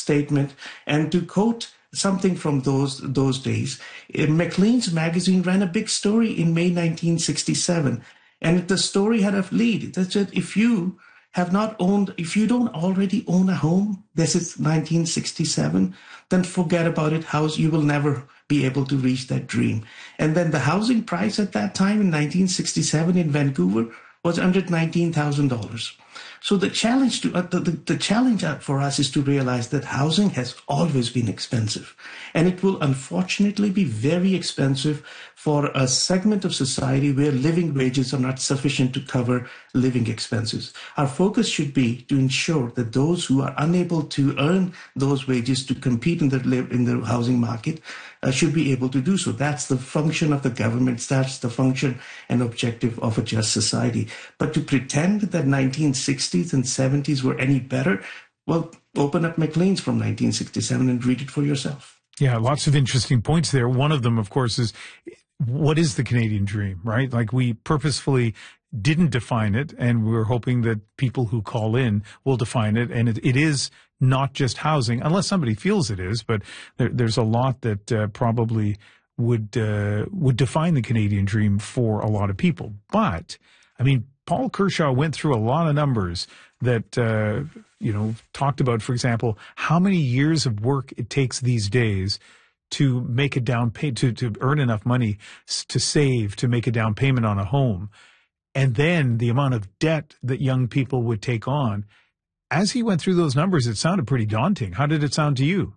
statement. And to quote something from those days, Maclean's magazine ran a big story in May 1967. And the story had a lead that said, if you don't already own a home, this is 1967, then forget about it. You will never be able to reach that dream. And then the housing price at that time in 1967 in Vancouver was $119,000. So the challenge for us is to realize that housing has always been expensive, and it will unfortunately be very expensive for a segment of society where living wages are not sufficient to cover living expenses. Our focus should be to ensure that those who are unable to earn those wages to compete in the housing market should be able to do so. That's the function of the government. That's the function and objective of a just society. But to pretend that 1960s and 70s were any better, well, open up Maclean's from 1967 and read it for yourself. Yeah, lots of interesting points there. One of them, of course, is what is the Canadian dream, right? Like, we purposefully didn't define it, and we're hoping that people who call in will define it. And it is not just housing, unless somebody feels it is, but there's a lot that probably would define the Canadian dream for a lot of people. But, I mean, Paul Kershaw went through a lot of numbers that, talked about, for example, how many years of work it takes these days to make a down payment, to earn enough money to save, to make a down payment on a home. And then the amount of debt that young people would take on. As he went through those numbers, it sounded pretty daunting. How did it sound to you?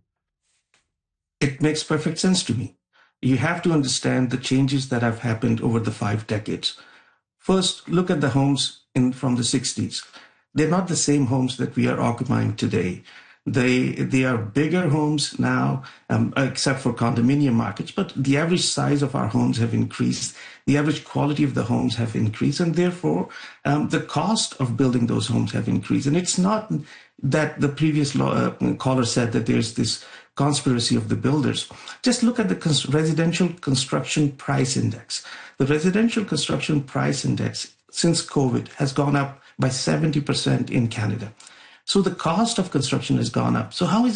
It makes perfect sense to me. You have to understand the changes that have happened over the 5 decades. First, look at the homes from the 60s. They're not the same homes that we are occupying today. They are bigger homes now, except for condominium markets, but the average size of our homes have increased. The average quality of the homes have increased, and therefore the cost of building those homes have increased. And it's not that the previous caller said that there's this conspiracy of the builders. Just look at the residential construction price index. The residential construction price index since COVID has gone up by 70% in Canada. So the cost of construction has gone up. So how is